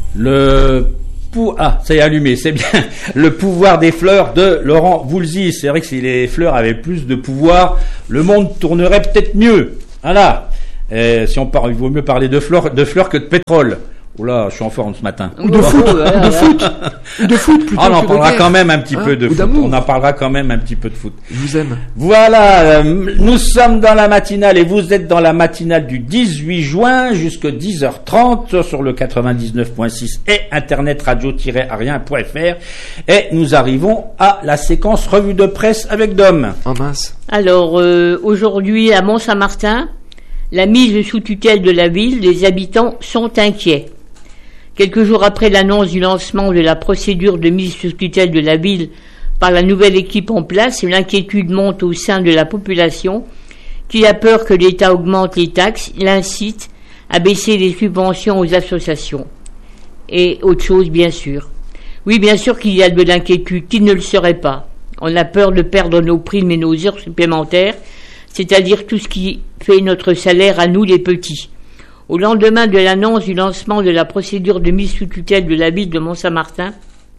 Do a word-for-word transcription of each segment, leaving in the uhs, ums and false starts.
Le pou... Ah, ça y est allumé, c'est bien. Le pouvoir des fleurs de Laurent Voulzy. C'est vrai que si les fleurs avaient plus de pouvoir, le monde tournerait peut-être mieux. Voilà. Et si on parle, il vaut mieux parler de fleurs, de fleurs que de pétrole. Oula, je suis en forme ce matin. Ou de foot, ou de foot, ou de foot plutôt. Ah, on en que parlera de quand même un petit hein, peu de foot. D'amour. On en parlera quand même un petit peu de foot. Je vous aime. Voilà, euh, nous sommes dans la matinale et vous êtes dans la matinale du dix-huit juin jusqu'à dix heures trente sur le quatre-vingt-dix-neuf point six et internet radio tiret arien point f r. Et nous arrivons à la séquence revue de presse avec Dom. En mince. Alors, euh, aujourd'hui à Mont-Saint-Martin, la mise sous tutelle de la ville, les habitants sont inquiets. Quelques jours après l'annonce du lancement de la procédure de mise sous tutelle de la ville par la nouvelle équipe en place, l'inquiétude monte au sein de la population qui a peur que l'État augmente les taxes, l'incite à baisser les subventions aux associations. Et autre chose, bien sûr. Oui, bien sûr qu'il y a de l'inquiétude, qui ne le serait pas. On a peur de perdre nos primes et nos heures supplémentaires, c'est-à-dire tout ce qui fait notre salaire à nous les petits. Au lendemain de l'annonce du lancement de la procédure de mise sous tutelle de la ville de Mont-Saint-Martin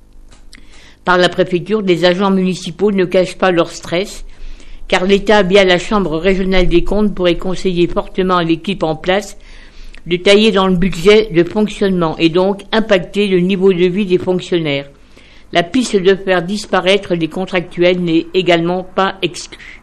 par la préfecture, les agents municipaux ne cachent pas leur stress, car l'État, via la Chambre régionale des comptes, pourrait conseiller fortement à l'équipe en place de tailler dans le budget de fonctionnement et donc impacter le niveau de vie des fonctionnaires. La piste de faire disparaître les contractuels n'est également pas exclue.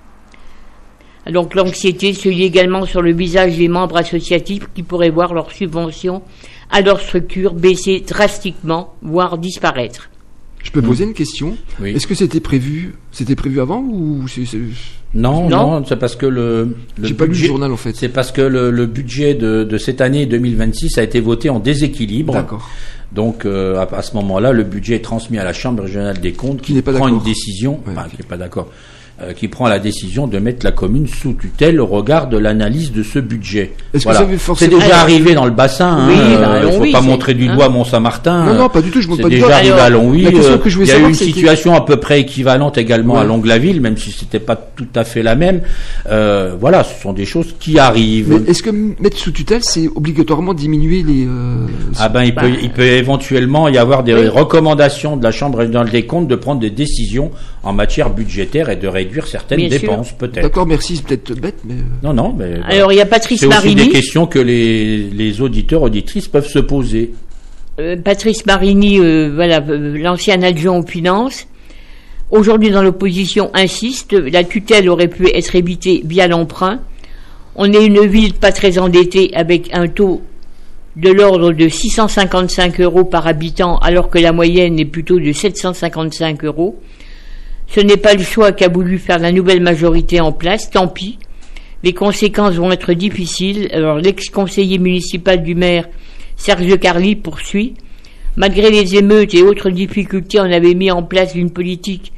Donc l'anxiété se lit également sur le visage des membres associatifs qui pourraient voir leurs subventions à leur structure baisser drastiquement, voire disparaître. Je peux poser une question ? Oui. Est-ce que c'était prévu ? C'était prévu avant ou c'est, c'est... Non, non, Non. c'est parce que le, le J'ai pas lu le budget, journal en fait. c'est parce que le, le budget de, de cette année deux mille vingt-six a été voté en déséquilibre. D'accord. Donc euh, à, à ce moment-là, le budget est transmis à la Chambre régionale des comptes qui, Qui n'est pas prend d'accord. une décision, Ouais, enfin, ok. qui n'est pas d'accord, euh, qui prend la décision de mettre la commune sous tutelle au regard de l'analyse de ce budget. Est-ce Voilà. que ça veut C'est forcément... déjà arrivé dans le bassin. Oui, hein, bah, euh, il ne faut oui, pas c'est- montrer du hein. doigt Mont-Saint-Martin. Non, non, pas du tout, je montre C'est pas du déjà doigt. arrivé Alors, à Longwy. la question euh, que je voulais il y a eu savoir, une c'était- situation à peu près équivalente également Ouais. à Longlaville, même si c'était pas tout à fait la même. Euh, voilà, ce sont des choses qui arrivent. Mais est-ce que mettre sous tutelle, c'est obligatoirement diminuer les... Euh... Ah ben il Bah, peut il peut éventuellement y avoir des oui. recommandations de la Chambre régionale des comptes de prendre des décisions en matière budgétaire et de réduire certaines Bien sûr. dépenses peut-être. D'accord, merci, c'est peut-être bête, mais... euh, Non non mais voilà. Alors il y a Patrice c'est aussi des Marini. questions que les les auditeurs auditrices peuvent se poser. Euh, Patrice Marini, euh, voilà, euh, l'ancien adjoint aux finances, aujourd'hui dans l'opposition, insiste, la tutelle aurait pu être évitée via l'emprunt. On est une ville pas très endettée avec un taux de l'ordre de six cent cinquante-cinq euros par habitant alors que la moyenne est plutôt de sept cent cinquante-cinq euros. Ce n'est pas le choix qu'a voulu faire la nouvelle majorité en place, tant pis. Les conséquences vont être difficiles. Alors l'ex-conseiller municipal du maire, Serge Carly, poursuit. Malgré les émeutes et autres difficultés, on avait mis en place une politique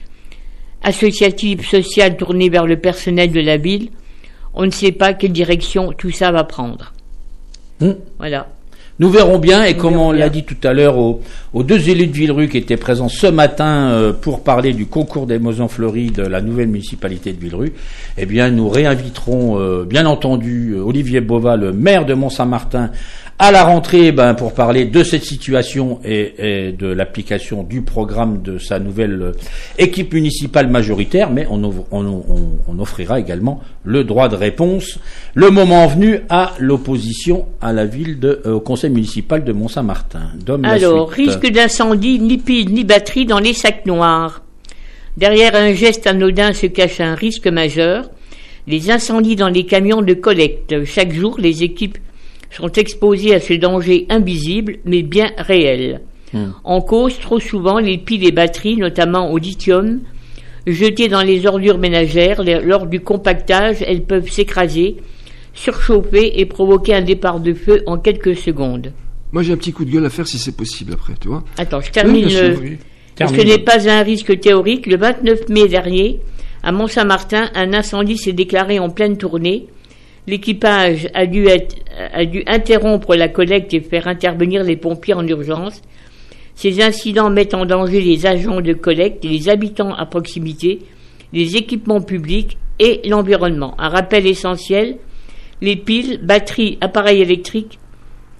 associative sociale tournée vers le personnel de la ville. On ne sait pas quelle direction tout ça va prendre. Hmm. Voilà. Nous verrons bien, et Nous comme verrons on l'a bien. dit tout à l'heure aux, aux deux élus de Villerue qui étaient présents ce matin euh, pour parler du concours des maisons fleuries de la nouvelle municipalité de Villerue, eh bien nous réinviterons euh, bien entendu euh, Olivier Bova, le maire de Mont-Saint-Martin, à la rentrée ben, pour parler de cette situation et, et de l'application du programme de sa nouvelle euh, équipe municipale majoritaire, mais on, ouvre- on, on, on offrira également le droit de réponse, le moment venu, à l'opposition à la ville de, euh, au conseil municipal de Mont-Saint-Martin. Dom, la Alors, suite. risque d'incendie, ni pile ni batterie dans les sacs noirs. Derrière un geste anodin se cache un risque majeur. Les incendies dans les camions de collecte. Chaque jour, les équipes sont exposées à ce danger invisible, mais bien réel. Hmm. En cause, trop souvent, les piles et batteries, notamment au lithium, jetées dans les ordures ménagères. Les- Lors du compactage, elles peuvent s'écraser, surchauffer et provoquer un départ de feu en quelques secondes. Moi, j'ai un petit coup de gueule à faire si c'est possible après, tu vois. Attends, je termine. Oui, bien le- sûr, oui. Parce que Termine. ce n'est pas un risque théorique. Le vingt-neuf mai dernier, à Mont-Saint-Martin, un incendie s'est déclaré en pleine tournée. L'équipage a dû, être, a dû interrompre la collecte et faire intervenir les pompiers en urgence. Ces incidents mettent en danger les agents de collecte, les habitants à proximité, les équipements publics et l'environnement. Un rappel essentiel, les piles, batteries, appareils électriques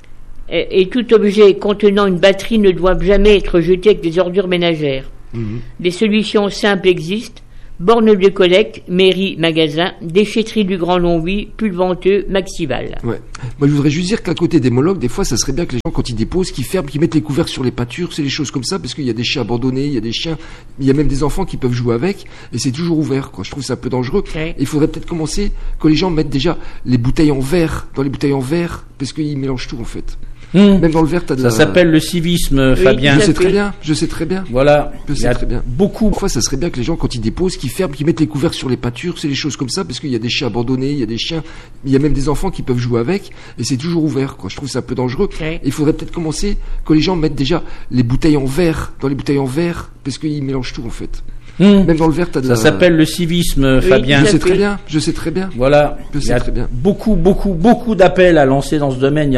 et, et tout objet contenant une batterie ne doivent jamais être jetés avec des ordures ménagères. Mmh. Des solutions simples existent. Bornes de collecte, mairie, magasin, déchetterie du Grand Longwy, Pulventeux, Maxival. Ouais. Moi, je voudrais juste dire qu'à côté des monologues, des fois, ça serait bien que les gens, quand ils déposent, qu'ils ferment, qu'ils mettent les couvercles sur les pâtures, c'est des choses comme ça, parce qu'il y a des chiens abandonnés, il y a des chiens, il y a même des enfants qui peuvent jouer avec, et c'est toujours ouvert, quoi. Je trouve ça un peu dangereux. Okay. Il faudrait peut-être commencer que les gens mettent déjà les bouteilles en verre, dans les bouteilles en verre, parce qu'ils mélangent tout, en fait. Mmh. Même dans le verre, t'as de ça la... s'appelle le civisme, oui, Fabien. Je sais très bien, je sais très bien. Voilà. Je sais très bien. Beaucoup. Parfois, ça serait bien que les gens, quand ils déposent, qu'ils ferment, qu'ils mettent les couvercles sur les pâtures, c'est des choses comme ça, parce qu'il y a des chiens abandonnés, il y a des chiens, il y a même des enfants qui peuvent jouer avec, et c'est toujours ouvert, quoi. Je trouve ça un peu dangereux. Okay. Il faudrait peut-être commencer que les gens mettent déjà les bouteilles en verre, dans les bouteilles en verre, parce qu'ils mélangent tout, en fait. Mmh. Même dans le verre, t'as de ça la... s'appelle le civisme, oui, Fabien. Je sais très bien, je sais très bien. Voilà. Je sais très bien. Beaucoup, beaucoup, beaucoup d'appels à lancer dans ce domaine.